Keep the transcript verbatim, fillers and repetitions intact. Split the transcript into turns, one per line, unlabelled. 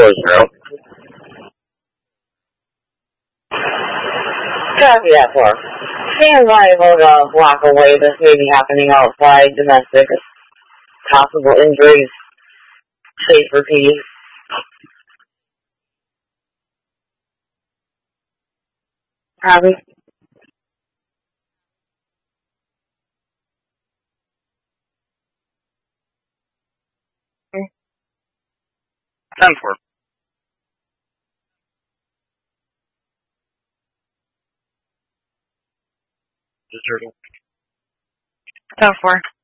four zero. Copy that far. Stand liable to walk away. This may be happening outside, domestic. Possible injuries. Safe repeating. Copy.
ten four.
ten four.